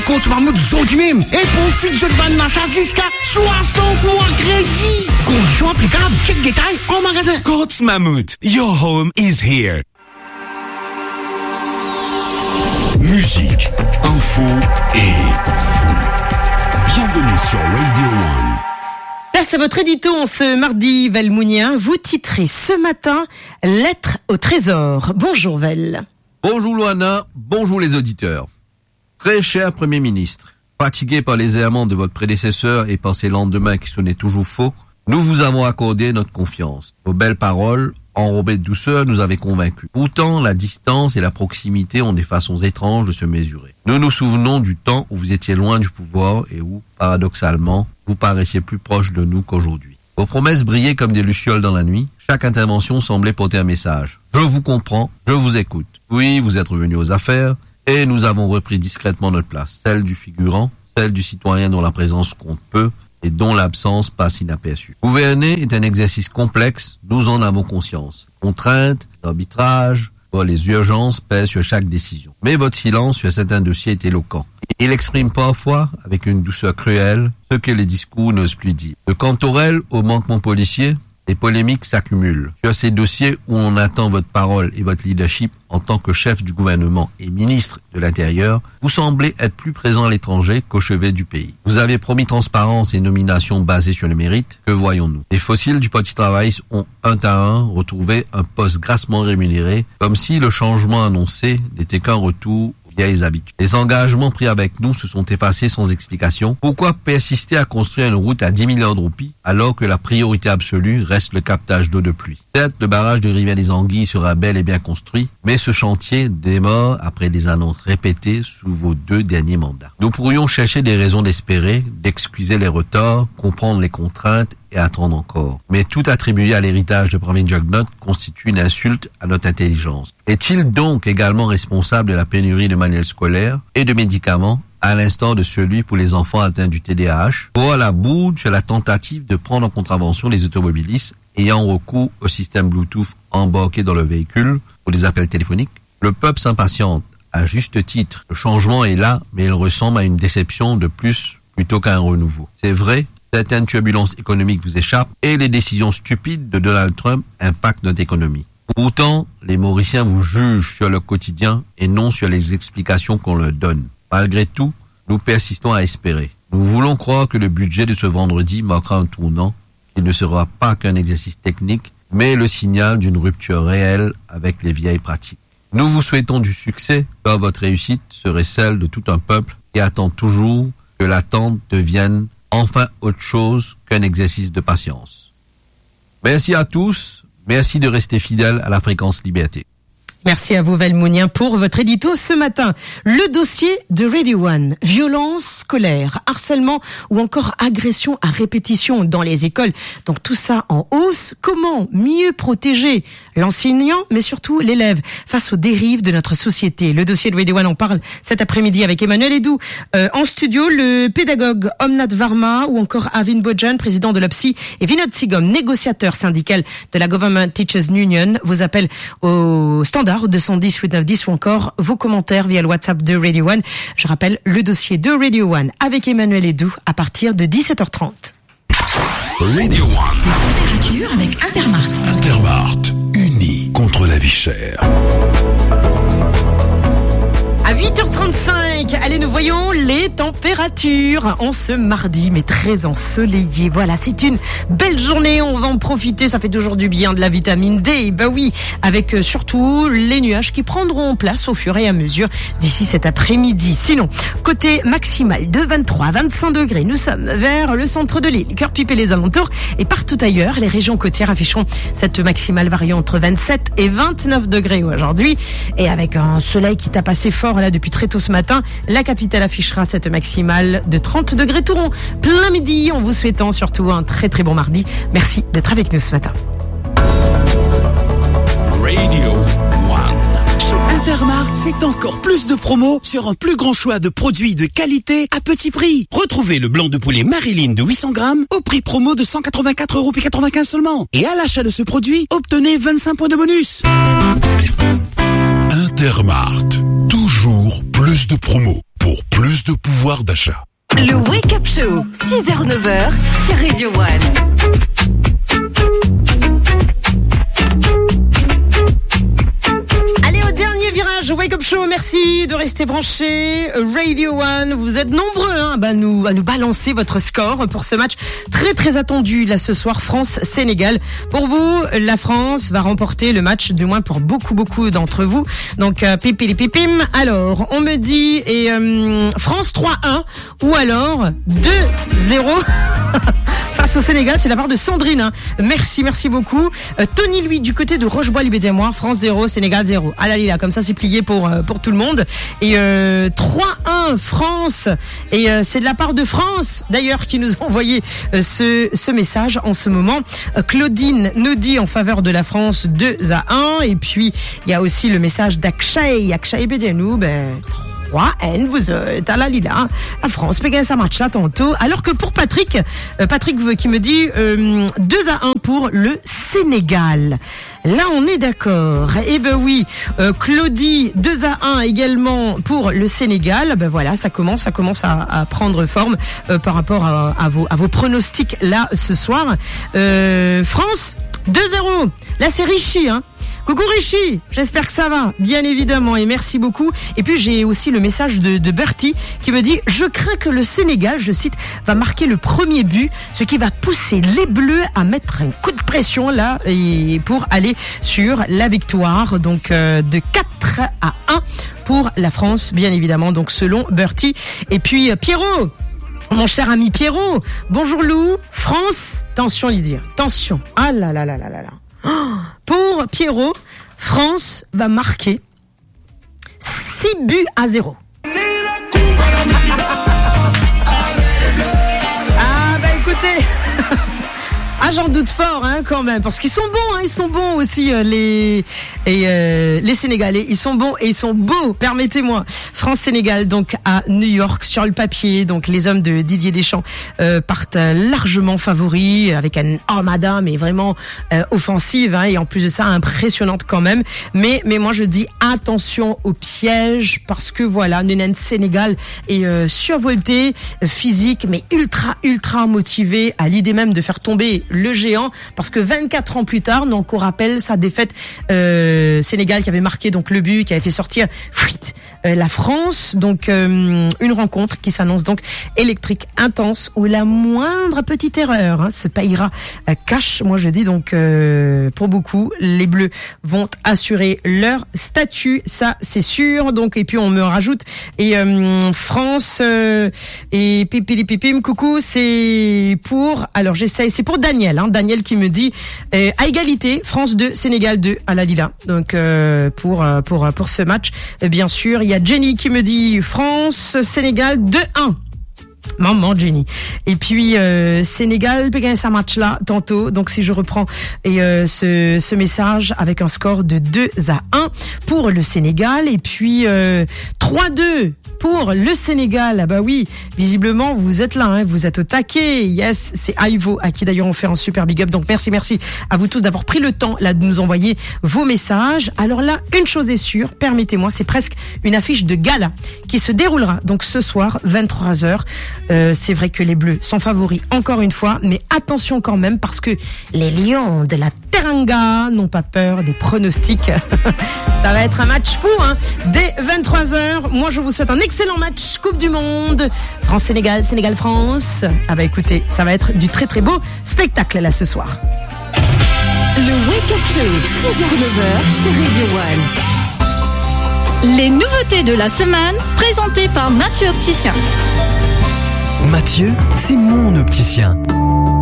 compte Mahmoud Zodimim et profite de ban d'achat jusqu'à 60 mois crédit. Conditions applicables, check détail en magasin. Courts Mammouth, your home is here. Musique, info et vous. Bienvenue sur Radio One. Place à votre édito en ce mardi, Vel Mounien. Vous titrez ce matin « Lettre au trésor ». Bonjour Vel. Bonjour Loana, bonjour les auditeurs. Très cher Premier ministre, fatigué par les errements de votre prédécesseur et par ses lendemains qui sonnaient toujours faux, nous vous avons accordé notre confiance. Vos belles paroles, enrobées de douceur, nous avaient convaincus. Pourtant, la distance et la proximité ont des façons étranges de se mesurer. Nous nous souvenons du temps où vous étiez loin du pouvoir et où, paradoxalement, vous paraissiez plus proche de nous qu'aujourd'hui. Vos promesses brillaient comme des lucioles dans la nuit. Chaque intervention semblait porter un message. Je vous comprends, je vous écoute. Oui, vous êtes revenu aux affaires et nous avons repris discrètement notre place. Celle du figurant, celle du citoyen dont la présence compte peu et dont l'absence passe inaperçue. Gouverner est un exercice complexe, nous en avons conscience. Contraintes, arbitrages, les urgences pèsent sur chaque décision. Mais votre silence sur certains dossiers est éloquent. Il exprime parfois, avec une douceur cruelle, ce que les discours n'osent plus dire. De Cantorel au manquement policier, les polémiques s'accumulent. Sur ces dossiers où on attend votre parole et votre leadership en tant que chef du gouvernement et ministre de l'Intérieur, vous semblez être plus présent à l'étranger qu'au chevet du pays. Vous avez promis transparence et nomination basée sur le mérite. Que voyons-nous? Les fossiles du Parti travailliste ont un à un retrouvé un poste grassement rémunéré, comme si le changement annoncé n'était qu'un retour vieilles habitudes. Les engagements pris avec nous se sont effacés sans explication. Pourquoi persister à construire une route à 10 milliards de roupies alors que la priorité absolue reste le captage d'eau de pluie? Certes, le barrage de Rivière des Anguilles sera bel et bien construit, mais ce chantier démarre après des annonces répétées sous vos 2 derniers mandats. Nous pourrions chercher des raisons d'espérer, d'excuser les retards, comprendre les contraintes et attendre encore. Mais tout attribué à l'héritage de Pravin Jugnauth constitue une insulte à notre intelligence. Est-il donc également responsable de la pénurie de manuels scolaires et de médicaments, à l'instar de celui pour les enfants atteints du TDAH, ou à la bourde sur la tentative de prendre en contravention les automobilistes ayant recours au système Bluetooth embarqué dans le véhicule ou des appels téléphoniques? Le peuple s'impatiente, à juste titre. Le changement est là, mais il ressemble à une déception de plus plutôt qu'à un renouveau. C'est vrai, certaines turbulences économiques vous échappent et les décisions stupides de Donald Trump impactent notre économie. Pourtant, les Mauriciens vous jugent sur le quotidien et non sur les explications qu'on leur donne. Malgré tout, nous persistons à espérer. Nous voulons croire que le budget de ce vendredi marquera un tournant qui ne sera pas qu'un exercice technique, mais le signal d'une rupture réelle avec les vieilles pratiques. Nous vous souhaitons du succès, car votre réussite serait celle de tout un peuple qui attend toujours que l'attente devienne enfin autre chose qu'un exercice de patience. Merci à tous, merci de rester fidèles à la fréquence Liberté. Merci à vous, Vel Mounien, pour votre édito ce matin. Le dossier de Radio One, violence scolaire, harcèlement ou encore agression à répétition dans les écoles. Donc tout ça en hausse. Comment mieux protéger l'enseignant, mais surtout l'élève, face aux dérives de notre société? Le dossier de Radio One, on parle cet après-midi avec Emmanuel Edoux. En studio, le pédagogue Omnath Varma ou encore Avin Bojan, président de l'OPSI, et Vinod Sigom, négociateur syndical de la Government Teachers Union, vous appelle au standard 210 8910 ou encore vos commentaires via le WhatsApp de Radio One. Je rappelle le dossier de Radio One avec Emmanuel Edoux à partir de 17h30. Radio One. Température avec Intermart. Intermart, unis contre la vie chère. À 8h35, allez, nous voyons les températures en ce mardi, mais très ensoleillé. Voilà, c'est une belle journée, on va en profiter, ça fait toujours du bien, de la vitamine D. Bah oui, avec surtout les nuages qui prendront place au fur et à mesure d'ici cet après-midi. Sinon, côté maximal de 23 à 25 degrés, nous sommes vers le centre de l'île, Cœur-Pipe et les alentours, et partout ailleurs, les régions côtières afficheront cette maximale variant entre 27 et 29 degrés aujourd'hui. Et avec un soleil qui tape assez fort là depuis très tôt ce matin, la capitale affichera cette maximale de 30 degrés tout rond plein midi, en vous souhaitant surtout un très très bon mardi. Merci d'être avec nous ce matin. Radio One. Chez Intermart, c'est encore plus de promos sur un plus grand choix de produits de qualité à petit prix. Retrouvez le blanc de poulet Marilyn de 800 grammes au prix promo de 184,95 € seulement. Et à l'achat de ce produit, obtenez 25 points de bonus. Intermart, toujours plus de promos pour plus plus de pouvoir d'achat. Le Wake Up Show, 6h-9h sur Radio One. Wake Up Show, merci de rester branchés. Radio One, vous êtes nombreux à nous balancer votre score pour ce match très très attendu là ce soir, France-Sénégal. Pour vous, la France va remporter le match, du moins pour beaucoup d'entre vous. Donc pipilipipim. Alors, on me dit France 3-1 ou alors 2-0. Face au Sénégal, c'est la part de Sandrine. Merci beaucoup. Tony, lui, du côté de Rochebois-Libédiamois, France 0, Sénégal 0. Ah là, comme ça, c'est plié pour tout le monde. Et 3-1 France. Et c'est de la part de France, d'ailleurs, qui nous a envoyé ce message en ce moment. Claudine nous dit en faveur de la France 2-1. Et puis, il y a aussi le message d'Akshay. Akshay Bédianou, 3N, vous êtes à la la France peut gagner sa match là tantôt. Alors que pour Patrick qui me dit 2-1 pour le Sénégal. Là, on est d'accord. Eh ben oui, Claudie, 2-1 également pour le Sénégal. Ben voilà, ça commence à prendre forme par rapport à vos pronostics là ce soir. France, 2-0. Là, c'est Richie, Coucou Richie, j'espère que ça va, bien évidemment, et merci beaucoup. Et puis j'ai aussi le message de Bertie qui me dit « Je crains que le Sénégal, je cite, va marquer le premier but, ce qui va pousser les Bleus à mettre un coup de pression là et pour aller sur la victoire. » Donc de 4-1 pour la France, bien évidemment, donc selon Bertie. Et puis Pierrot, mon cher ami Pierrot, bonjour Lou, France, attention Lydie, attention, ah là. Pour Pierrot, France va marquer 6-0. Ah bah écoutez, j'en doute fort quand même, parce qu'ils sont bons, aussi les Sénégalais, ils sont bons et ils sont beaux, permettez-moi. France-Sénégal donc à New York sur le papier, donc les hommes de Didier Deschamps partent largement favoris avec une armada mais vraiment offensive et en plus de ça impressionnante quand même. Mais moi je dis attention au piège parce que voilà, Nénen Sénégal est survolté, physique mais ultra motivé à l'idée même de faire tomber le géant, parce que 24 ans plus tard, donc on rappelle sa défaite Sénégal qui avait marqué donc le but, qui avait fait sortir la France, donc une rencontre qui s'annonce donc électrique, intense, où la moindre petite erreur se payera cash. Moi je dis donc pour beaucoup, les Bleus vont assurer leur statut, ça c'est sûr. Donc et puis on me rajoute et France et pipilipipim, coucou, c'est pour, alors j'essaye, c'est pour Daniel, Daniel qui me dit à égalité, France 2, Sénégal 2 à la Lila. Donc pour ce match, bien sûr, il y a Jenny qui me dit France, Sénégal 2-1. Maman Jenny. Et puis Sénégal peut gagner sa match là tantôt. Donc si je reprends ce message avec un score de 2-1 pour le Sénégal et puis 3-2 pour le Sénégal. Ah bah oui, visiblement vous êtes là, vous êtes au taquet. Yes, c'est Ivo à qui d'ailleurs on fait un super big up. Donc merci à vous tous d'avoir pris le temps là de nous envoyer vos messages. Alors là, une chose est sûre, permettez-moi, c'est presque une affiche de gala qui se déroulera donc ce soir 23h. C'est vrai que les Bleus sont favoris encore une fois, mais attention quand même parce que les Lions de la Teranga n'ont pas peur des pronostics. Ça va être un match fou, dès 23h. Moi, je vous souhaite un excellent match Coupe du Monde. France-Sénégal, Sénégal-France. Ah bah écoutez, ça va être du très très beau spectacle là ce soir. Le Wake Up Show, 6h-9h sur Radio One. Les nouveautés de la semaine, présentées par Mathieu Opticien. Mathieu, c'est mon opticien.